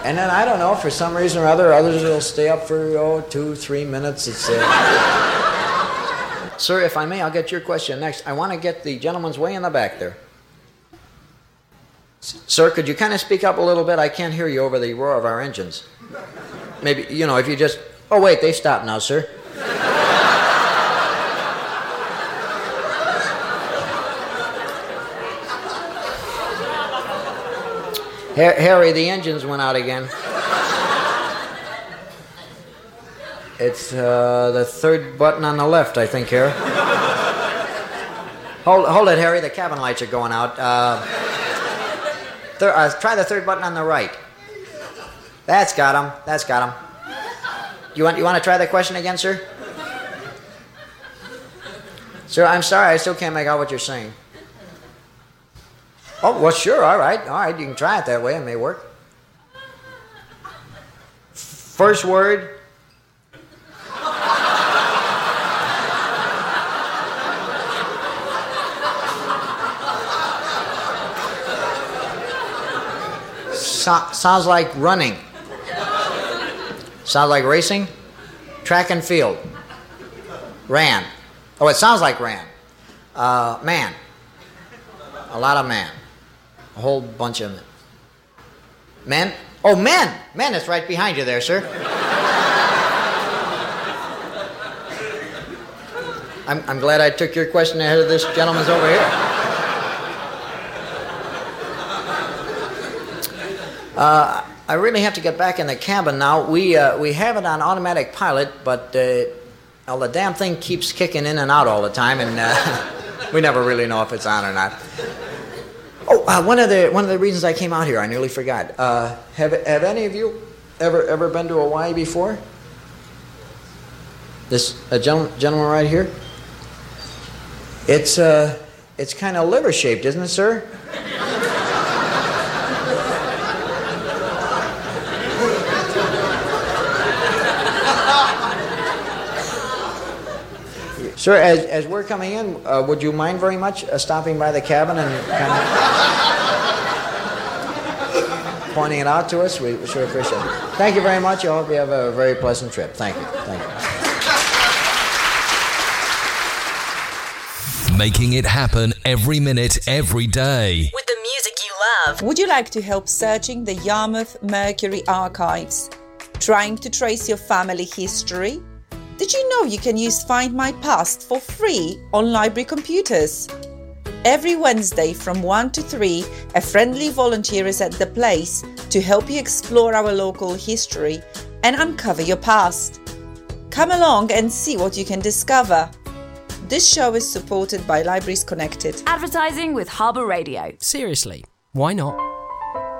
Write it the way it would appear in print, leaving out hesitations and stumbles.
And then, I don't know, for some reason or other, others will stay up for, 2-3 minutes. It's, Sir, if I may, I'll get your question next. I want to get the gentleman's way in the back there. Sir, could you kind of speak up a little bit? I can't hear you over the roar of our engines. Maybe, if you just... Oh, wait, they stopped now, sir. Harry, the engines went out again. It's the third button on the left, I think, Harry. Hold it, Harry. The cabin lights are going out. Try the third button on the right. That's got him. You want to try that question again, sir? Sir, I'm sorry. I still can't make out what you're saying. Oh, well, sure. All right. You can try it that way. It may work. First word. Sounds like running. Sounds like racing. Track and field. Ran. Oh, it sounds like ran. Man. A lot of man. A whole bunch of men. Oh, men. Men is right behind you there, sir. I'm glad I took your question ahead of this gentleman's over here. I really have to get back in the cabin now. We have it on automatic pilot, but the damn thing keeps kicking in and out all the time, and we never really know if it's on or not. Oh, one of the reasons I came out here, I nearly forgot. Have any of you ever been to Hawaii before? This gentleman right here. It's kind of liver shaped, isn't it, sir? Sir, as we're coming in, would you mind very much stopping by the cabin and kind of pointing it out to us? We sure appreciate it. Thank you very much. I hope you have a very pleasant trip. Thank you. Making it happen every minute, every day. With the music you love. Would you like to help searching the Yarmouth Mercury archives? Trying to trace your family history? Did you know you can use Find My Past for free on library computers? Every Wednesday from 1 to 3, a friendly volunteer is at the place to help you explore our local history and uncover your past. Come along and see what you can discover. This show is supported by Libraries Connected. Advertising with Harbour Radio. Seriously, why not?